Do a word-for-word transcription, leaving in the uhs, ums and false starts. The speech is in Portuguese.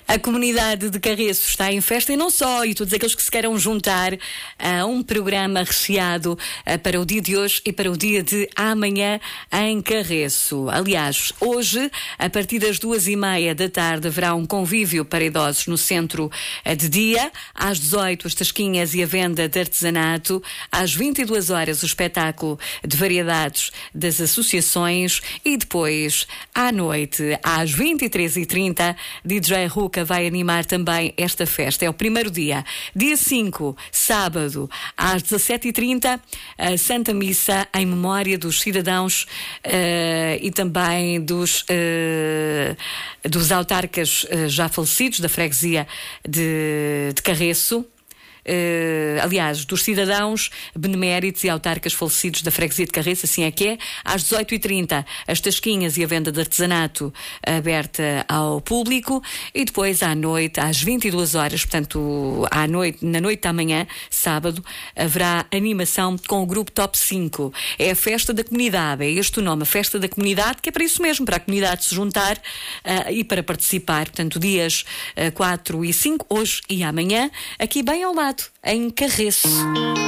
A comunidade de Carreço está em festa e não só, e todos aqueles que se queiram juntar a um programa recheado uh, para o dia de hoje e para o dia de amanhã em Carreço. Aliás, hoje, a partir das duas e meia da tarde, haverá um convívio para idosos no centro uh, de dia. Às dezoito, as tasquinhas e a venda de artesanato. Às vinte e duas horas, o espetáculo de variedades das associações. E depois, à noite, às vinte e três e trinta, D J Ruka vai animar também esta festa. É o primeiro dia. Dia cinco, sábado, às dezassete e trinta, a Santa Missa em memória dos cidadãos uh, e também dos, uh, dos autarcas uh, já falecidos da freguesia de, de Carreço. Uh, aliás, dos cidadãos beneméritos e autarcas falecidos da freguesia de Carreço, assim é que é. Às dezoito e trinta, as tasquinhas e a venda de artesanato aberta ao público. E depois, à noite, às vinte e duas horas, portanto, à noite, na noite da manhã, sábado, haverá animação com o grupo Top cinco. É a festa da comunidade, é este o nome, a festa da comunidade, que é para isso mesmo, para a comunidade se juntar uh, e para participar. Portanto, dias uh, quatro e cinco, hoje e amanhã, aqui bem ao lado, em Carreço.